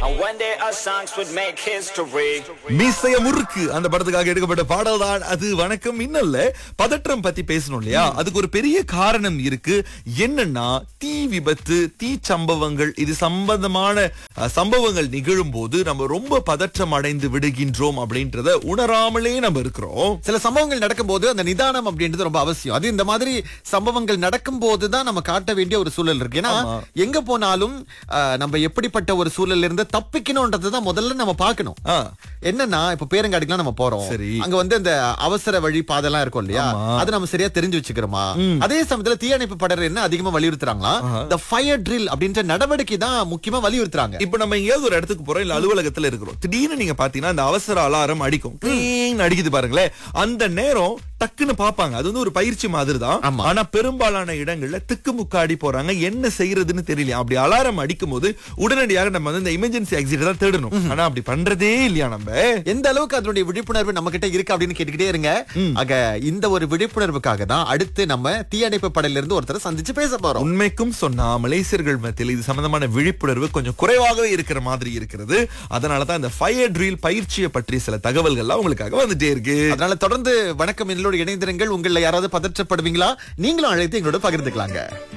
And one day our songs would make history. மீசைய முறுக்கு அந்த படத்துக்காக எடுக்கப்பட்ட பாடல் தான் அது. வணக்கம். இன்னல்ல பதற்றம் பத்தி பேசணும் இல்லையா, அதுக்கு ஒரு பெரிய காரணம் இருக்கு. என்னன்னா தீ விபத்து, தீ சம்பவங்கள், இது சம்பந்தமான சம்பவங்கள் நிகழும் போது நம்ம ரொம்ப பதற்றம் அடைந்து விடுகின்றோம் அப்படின்றத உணராமலே நம்ம இருக்கிறோம். சில சம்பவங்கள் நடக்கும் போது அந்த நிதானம் அப்படின்றது ரொம்ப அவசியம். அது இந்த மாதிரி சம்பவங்கள் நடக்கும் போதுதான் நம்ம காட்ட வேண்டிய ஒரு சூழல் இருக்கு. ஏன்னா எங்க போனாலும் நம்ம எப்படிப்பட்ட ஒரு சூழல்ல இருந்து தப்பிக்கணும்ன்றதுதான் முதல்ல நம்ம பார்க்கணும். என்னன்னா இப்ப பேரங்காடிக்கெல்லாம் நம்ம போறோம், அங்க வந்து இந்த அவசர வழி பாதெல்லாம் இருக்கும் இல்லையா, அது நம்ம சரியா தெரிஞ்சு வச்சுக்கிறோமா? அதே சமயத்துல தீயணைப்பு படர் என்ன அதிகமா வலியுறுத்துறாங்களா, இந்த ஃபயர் ட்ரில் அப்படின்ற நடவடிக்கை தான் முக்கியமா வலியுறுத்துறாங்க. இப்ப நம்ம எங்கேயாவது ஒரு இடத்துக்கு போறோம், இல்ல அலுவலகத்துல இருக்கிறோம், திடீர்னு நீங்க பாத்தீங்கன்னா இந்த அவசர அலாரம் அடிக்கும், அடிக்குது பாருங்களேன். அந்த நேரம் டக்குன்னு பாப்பாங்க. அது வந்து ஒரு பயிற்சி மாதிரி தான். ஆனா பெரும்பாலான இடங்கள்ல திக்குமுக்காடி போறாங்க, என்ன செய்யறதுன்னு தெரியல. அப்படி அலாரம் அடிக்கும் போது உடனடியாக நம்ம வந்து இந்த எமர்ஜென்சி எக்ஸிட் தான் தேடணும். ஆனா அப்படி பண்றதே இல்லையா நம்ம? எந்த அளவுக்கு அதனுடைய விழிப்புணர்வு நம்ம கிட்ட இருக்கு அப்படின்னு கேட்டுக்கிட்டே இருங்க. ஆக இந்த ஒரு விழிப்புணர்வுக்காக தான் அடுத்து நம்ம தீயணைப்பு படையில இருந்து ஒருத்தரை சந்திச்சு பேச போறோம். உண்மைக்கும் சொன்னா மலேசியர்கள் மத்தியில் இது சம்பந்தமான விழிப்புணர்வு கொஞ்சம் குறைவாகவே இருக்கிற மாதிரி இருக்கிறது. அதனாலதான் இந்த ஃபயர் ட்ரில் பயிற்சியை பற்றி சில தகவல்கள்லாம் உங்களுக்காக வந்துட்டே இருக்கு. அதனால தொடர்ந்து வணக்கம் எங்களோட இணைந்திருங்கள். உங்களை யாராவது பதற்றப்படுவீங்களா? நீங்களும் அழைத்து எங்களோட பகிர்ந்துக்கலாங்க.